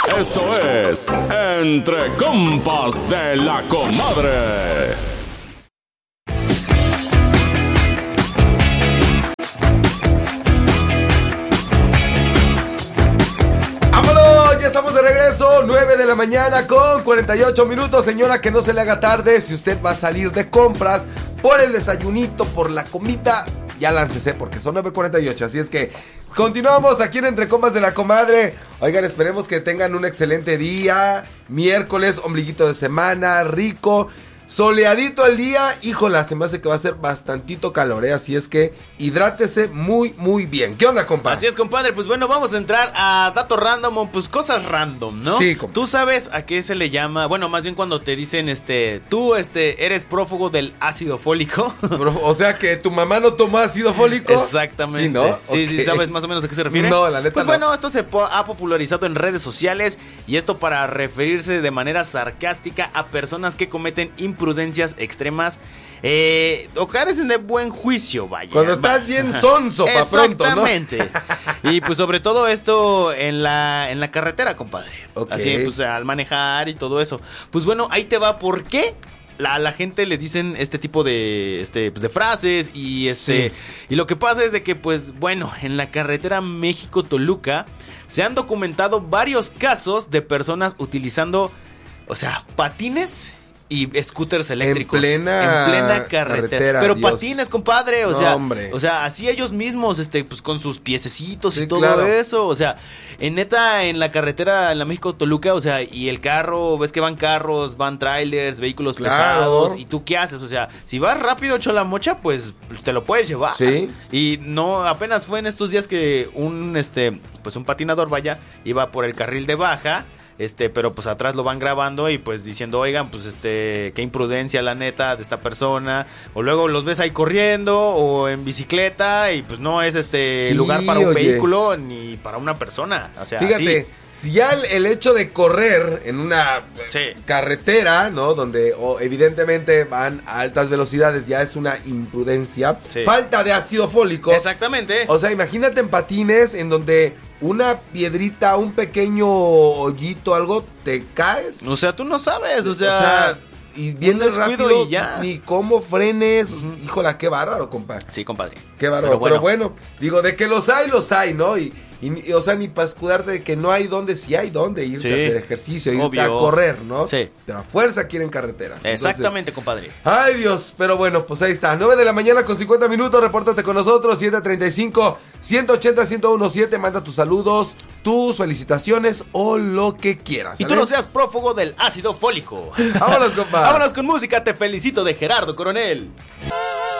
Esto es Entre Compas de la Comadre. Estamos de regreso, 9 de la mañana con 48 minutos. Señora, que no se le haga tarde. Si usted va a salir de compras por el desayunito, por la comida, ya láncese porque son 9:48. Así es que continuamos aquí en Entre Compas de la Comadre. Oigan, esperemos que tengan un excelente día. Miércoles, ombliguito de semana, rico. Soleadito el día, híjola, se me hace que va a ser bastantito calor, así es que hidrátese muy, muy bien. ¿Qué onda, compadre? Así es, compadre, pues bueno, vamos a entrar a datos random, pues cosas random, ¿no? Sí, compadre. ¿Tú sabes a qué se le llama? Bueno, más bien cuando te dicen, tú, eres prófugo del ácido fólico. O sea, que tu mamá no tomó ácido fólico. Exactamente. Sí, ¿no? Sí, Okay. sí, ¿sabes más o menos a qué se refiere? No, la neta pues no. bueno, esto se ha popularizado en redes sociales y esto para referirse de manera sarcástica a personas que cometen imprudencias extremas o carecen de buen juicio, vaya. Cuando estás bien sonso, pa' pronto, ¿no? Exactamente. Y pues sobre todo esto en la carretera, compadre. Okay. Así, pues al manejar y todo eso. Pues bueno, ahí te va por qué a la gente le dicen este tipo de pues de frases y Sí. y lo que pasa es de que pues bueno, en la carretera México-Toluca se han documentado varios casos de personas utilizando, o sea, patines y scooters eléctricos En plena carretera, pero Dios. patines, compadre, o No, sea, hombre. o sea, así ellos mismos, pues con sus piececitos Sí, y todo claro. eso, o sea, en la carretera, en la México-Toluca, o sea, y el carro, ves que van carros, van trailers, vehículos Claro. pesados, y tú qué haces, o sea, si vas rápido, cholamocha, pues te lo puedes llevar. Sí. Y no, apenas fue en estos días que un patinador, vaya, iba por el carril de baja. Pero pues atrás lo van grabando y pues diciendo, oigan, pues qué imprudencia la neta de esta persona, o luego los ves ahí corriendo o en bicicleta y pues no es Sí, lugar para un oye. vehículo ni para una persona, o sea, Fíjate, sí. si ya el hecho de correr en una Sí. carretera, ¿no? Donde evidentemente van a altas velocidades, ya es una imprudencia. Sí. Falta de ácido fólico. Exactamente. O sea, imagínate en patines en donde una piedrita, un pequeño hoyito, algo, te caes. O sea, tú no sabes, o sea y viene un descuido rápido, y ya. ni cómo frenes. Híjola, qué bárbaro, compa. Sí, compadre. Qué bárbaro. Pero bueno, digo, de que los hay, ¿no? Y o sea, ni para escudarte de que no hay donde, sí hay donde irte Sí. a hacer ejercicio, irte Obvio. a correr, ¿no? Sí. De la fuerza quieren carreteras. Exactamente, compadre. Ay, Dios, pero bueno, pues ahí está. 9 de la mañana con 50 minutos, repórtate con nosotros, 735-180-1017, manda tus saludos, tus felicitaciones o lo que quieras. Y tú ¿sale? no seas prófugo del ácido fólico. Vámonos, compa. Vámonos con música, te felicito, de Gerardo Coronel.